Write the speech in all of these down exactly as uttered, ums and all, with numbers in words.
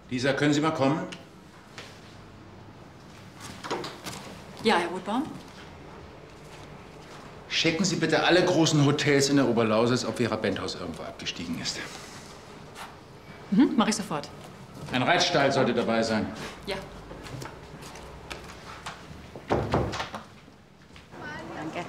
Lisa, können Sie mal kommen? Ja, Herr Rothbaum? Checken Sie bitte alle großen Hotels in der Oberlausitz, ob Vera Benthaus irgendwo abgestiegen ist. Mhm, mach ich sofort. Ein Reitstall sollte dabei sein. Ja. Danke.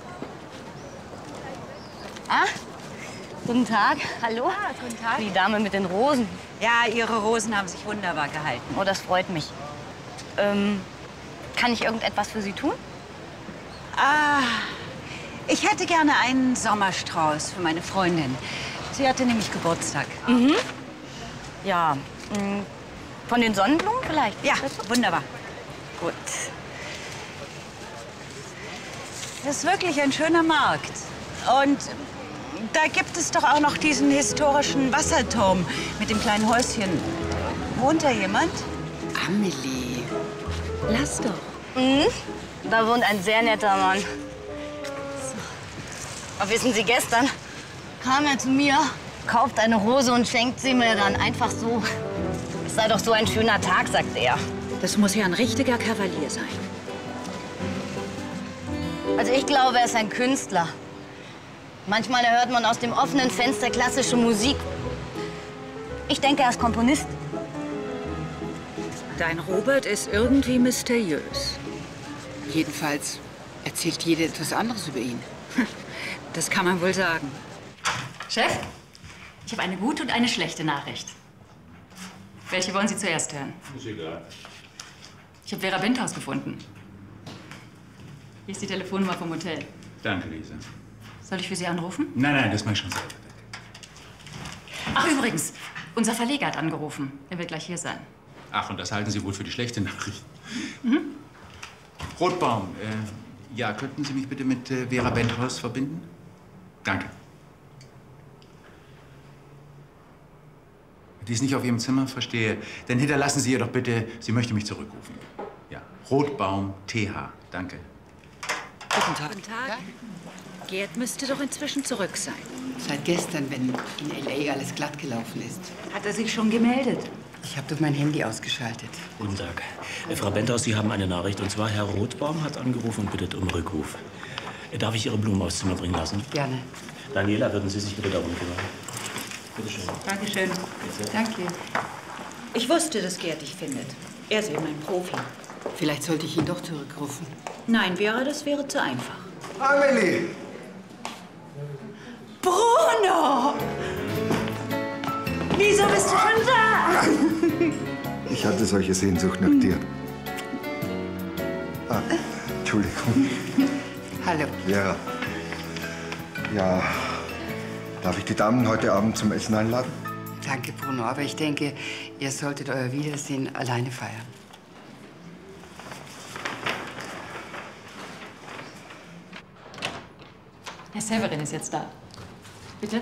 Ah, guten Tag. Hallo. Ah, guten Tag. Die Dame mit den Rosen. Ja, Ihre Rosen haben sich wunderbar gehalten. Oh, das freut mich. Ähm, kann ich irgendetwas für Sie tun? Ah, ich hätte gerne einen Sommerstrauß für meine Freundin. Sie hatte nämlich Geburtstag. Mhm. Ja, mh, von den Sonnenblumen vielleicht? Ja, wunderbar. Gut. Das ist wirklich ein schöner Markt. Und da gibt es doch auch noch diesen historischen Wasserturm mit dem kleinen Häuschen. Wohnt da jemand? Amelie, lass doch. Mhm. Da wohnt ein sehr netter Mann. So. Aber wissen Sie, gestern kam er zu mir, kauft eine Rose und schenkt sie mir dann einfach so. Es sei doch so ein schöner Tag, sagt er. Das muss ja ein richtiger Kavalier sein. Also ich glaube, er ist ein Künstler. Manchmal hört man aus dem offenen Fenster klassische Musik. Ich denke, er ist Komponist. Dein Robert ist irgendwie mysteriös. Jedenfalls erzählt jeder etwas anderes über ihn. Das kann man wohl sagen. Chef, ich habe eine gute und eine schlechte Nachricht. Welche wollen Sie zuerst hören? Ist egal. Ich habe Vera Benthaus gefunden. Hier ist die Telefonnummer vom Hotel. Danke, Lisa. Soll ich für Sie anrufen? Nein, nein, das mach ich schon selber. Ach, übrigens, unser Verleger hat angerufen. Er wird gleich hier sein. Ach, und das halten Sie wohl für die schlechte Nachricht. Mhm. Rothbaum, äh, ja, könnten Sie mich bitte mit äh, Vera Benthaus verbinden? Danke. Die ist nicht auf Ihrem Zimmer, verstehe. Dann hinterlassen Sie ihr doch bitte, sie möchte mich zurückrufen. Ja, Rothbaum, T H. Danke. Guten Tag. Guten Tag. Gerd müsste doch inzwischen zurück sein. Seit gestern, wenn in L A alles glatt gelaufen ist. Hat er sich schon gemeldet? Ich habe doch mein Handy ausgeschaltet. Guten Tag. Äh, Frau Benthaus, Sie haben eine Nachricht. Und zwar, Herr Rothbaum hat angerufen und bittet um Rückruf. Äh, Darf ich Ihre Blumen aufs Zimmer bringen lassen? Gerne. Daniela, würden Sie sich bitte darum kümmern? Bitte schön. Dankeschön. Bitte. Danke. Ich wusste, dass Gerd dich findet. Er ist eben ein Profi. Vielleicht sollte ich ihn doch zurückrufen. Nein, Vera, das wäre zu einfach. Amelie! Bruno! Wieso bist du schon da? Ich hatte solche Sehnsucht nach dir. Ah, Entschuldigung. Hallo. Vera. Ja, darf ich die Damen heute Abend zum Essen einladen? Danke, Bruno. Aber ich denke, ihr solltet euer Wiedersehen alleine feiern. Herr Severin ist jetzt da. Bitte?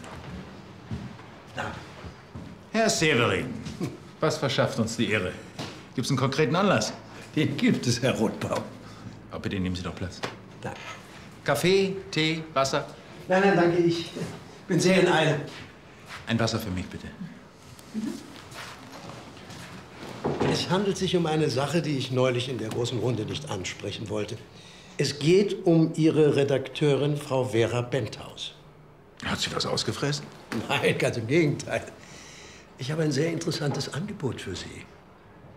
Herr Severin, was verschafft uns die Ehre? Gibt's einen konkreten Anlass? Den gibt es, Herr Rothbaum. Aber bitte nehmen Sie doch Platz. Danke. Kaffee, Tee, Wasser? Nein, nein, danke. Ich bin sehr in Eile. Ein Wasser für mich, bitte. Es handelt sich um eine Sache, die ich neulich in der großen Runde nicht ansprechen wollte. Es geht um Ihre Redakteurin, Frau Vera Benthaus. Hat sie was ausgefressen? Nein, ganz im Gegenteil. Ich habe ein sehr interessantes Angebot für Sie.